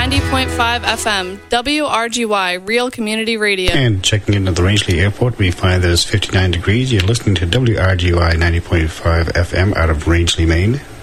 90.5 FM, WRGY, Real Community Radio. And checking into the Rangeley Airport, we find that it's 59 degrees. You're listening to WRGY 90.5 FM out of Rangeley, Maine.